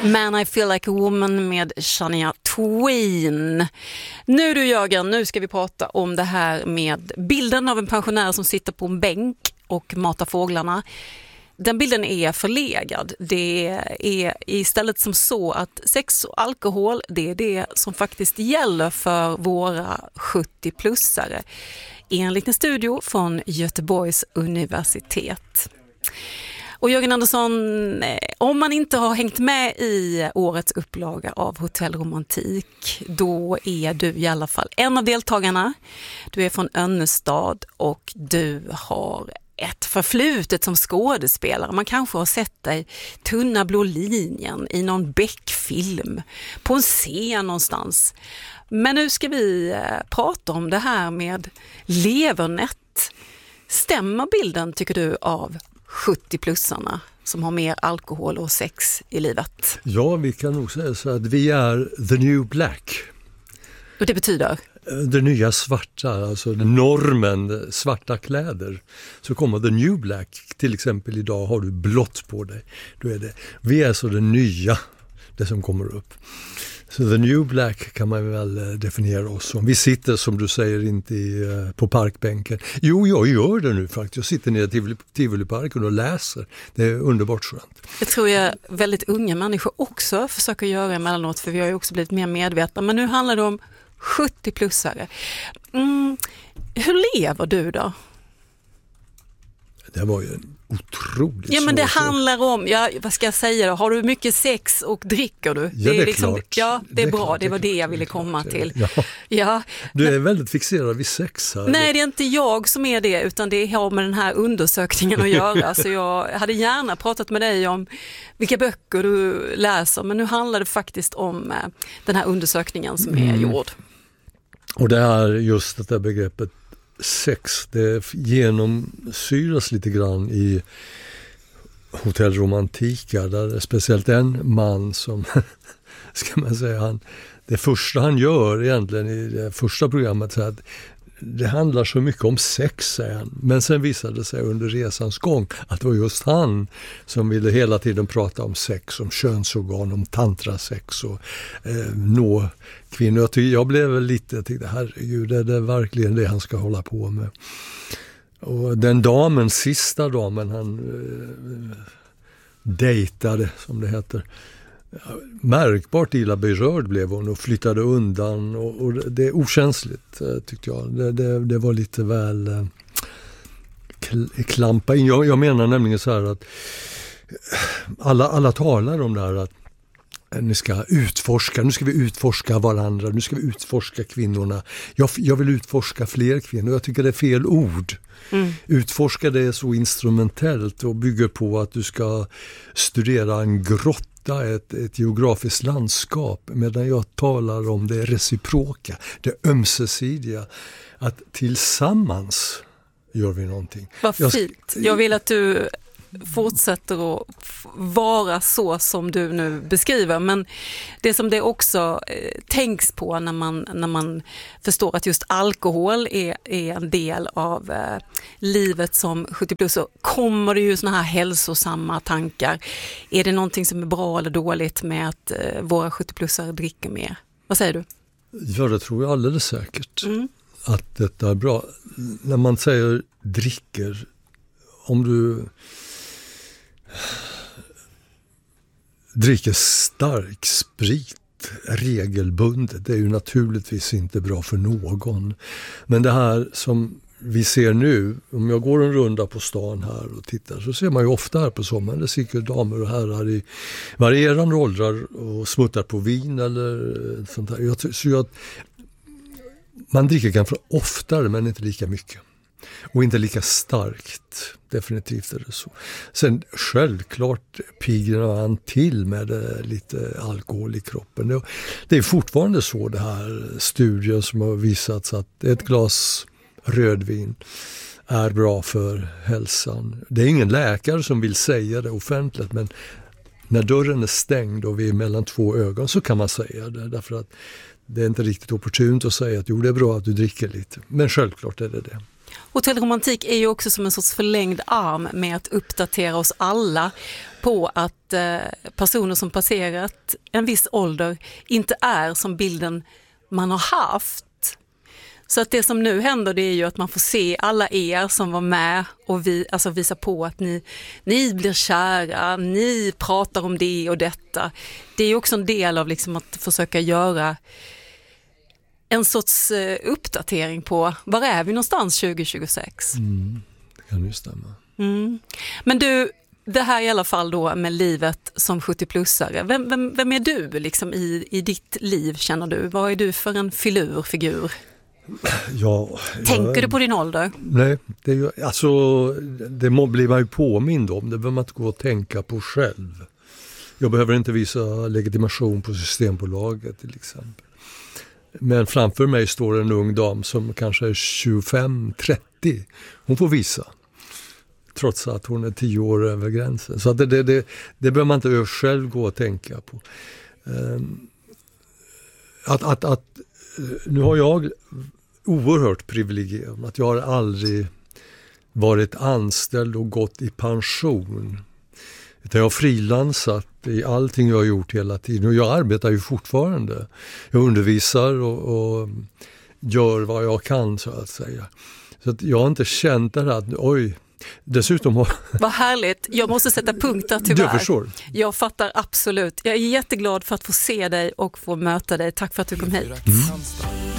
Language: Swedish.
Man I Feel Like a Woman med Shania Twain. Nu du Jörgen, nu ska vi prata om det här med bilden av en pensionär som sitter på en bänk och matar fåglarna. Den bilden är förlegad. Det är istället som så att sex och alkohol, det är det som faktiskt gäller för våra 70-plussare. Enligt en studio från Göteborgs universitet. Och Jörgen Andersson, om man inte har hängt med i årets upplaga av Hotell Romantik, då är du i alla fall en av deltagarna. Du är från Önnestad och du har ett förflutet som skådespelare. Man kanske har sett dig Tunna blå linjen i någon Beck-film, på en scen någonstans. Men nu ska vi prata om det här med levernät. Stämmer bilden, tycker du, av 70-plussarna som har mer alkohol och sex i livet? Ja, vi kan nog säga så att vi är the new black. Och det betyder? Det nya svarta, alltså normen, svarta kläder. Så kommer the new black, till exempel idag har du blått på dig. Då är det, vi är så det nya, det som kommer upp. Så the new black kan man väl definiera oss som. Vi sitter, som du säger, inte på parkbänken. Jo, jag gör det nu faktiskt. Jag sitter nere i Tivoliparken och läser. Det är underbart skönt. Det tror jag väldigt unga människor också försöker göra emellanåt, för vi har ju också blivit mer medvetna. Men nu handlar det om 70-plussare. Hur lever du då? Det var ju en otroligt Ja, men det svår handlar om, vad ska jag säga då? Har du mycket sex och dricker du? Ja, det är liksom, klart. Ja, det är bra. Klart, det var det jag ville komma till. Ja. Ja. Du är väldigt fixerad vid sex här. Nej, det är inte jag som är det, utan det har med den här undersökningen att göra. Så jag hade gärna pratat med dig om vilka böcker du läser, men nu handlar det faktiskt om den här undersökningen som är gjord. Och det är just det där begreppet sex, det genomsyras lite grann i Hotell Romantika, där det är speciellt en man som ska man säga, det första han gör egentligen i det första programmet, så att det handlar så mycket om sex, säger han. Men sen visade det sig under resans gång att det var just han som ville hela tiden prata om sex, om könsorgan, om tantrasex och nå kvinnor. Jag blev väl lite, tyckte herregud, är det verkligen det han ska hålla på med? Och den damen, sista damen han dejtade, som det heter, märkbart illa berörd blev hon och flyttade undan, och det är okänsligt, tyckte jag. Det var lite väl klampa in. Jag menar nämligen så här att alla talar om det här att nu ska vi utforska varandra, nu ska vi utforska kvinnorna. Jag vill utforska fler kvinnor. Jag tycker det är fel ord. Utforska, det är så instrumentellt och bygger på att du ska studera en grotta, ett geografiskt landskap, medan jag talar om det reciproka, det ömsesidiga, att tillsammans gör vi någonting. Vad fint. Jag vill att du fortsätter att vara så som du nu beskriver, men det som det också tänks på när man förstår att just alkohol är en del av livet som 70+, så kommer det ju såna här hälsosamma tankar. Är det någonting som är bra eller dåligt med att våra 70+are dricker mer? Vad säger du? Ja, det tror jag alldeles säkert att detta är bra. När man säger dricker, om du dricker stark sprit regelbundet, det är ju naturligtvis inte bra för någon. Men det här som vi ser nu, om jag går en runda på stan här och tittar, så ser man ju ofta här på sommaren, det sitter damer och herrar i varierande åldrar och smuttar på vin eller sånt där. Man dricker kanske oftare, men inte lika mycket. Och inte lika starkt, definitivt är det så. Sen självklart pignar han till med lite alkohol i kroppen. Det är fortfarande så, det här studien som har visat att ett glas rödvin är bra för hälsan. Det är ingen läkare som vill säga det offentligt, men när dörren är stängd och vi är mellan två ögon så kan man säga det. Därför att det är inte riktigt opportunt att säga att jo, det är bra att du dricker lite. Men självklart är det det. Hotell Romantik är ju också som en sorts förlängd arm med att uppdatera oss alla på att personer som passerat en viss ålder inte är som bilden man har haft. Så att det som nu händer, det är ju att man får se alla er som var med och visa på att ni blir kära, ni pratar om det och detta. Det är ju också en del av liksom att försöka göra en sorts uppdatering på var är vi någonstans 2026. Det kan ju stämma. Men du, det här i alla fall då med livet som 70-plussare. Vem är du liksom i ditt liv, känner du? Vad är du för en filurfigur? Tänker du på din ålder? Nej, det blir man ju påmind om. Det behöver man inte gå och tänka på själv. Jag behöver inte visa legitimation på Systembolaget till exempel. Men framför mig står en ung dam som kanske är 25-30. Hon får visa. Trots att hon är 10 år över gränsen. Så att det behöver man inte själv gå och tänka på. Nu har jag oerhört privilegierad. Att jag har aldrig varit anställd och gått i pension. Utan jag har frilansat i allting jag har gjort hela tiden. Och jag arbetar ju fortfarande. Jag undervisar och gör vad jag kan, så att säga. Så att jag har inte känt det här att dessutom har... Vad härligt. Jag måste sätta punkt där, tyvärr. Jag förstår. Jag fattar absolut. Jag är jätteglad för att få se dig och få möta dig. Tack för att du kom hit.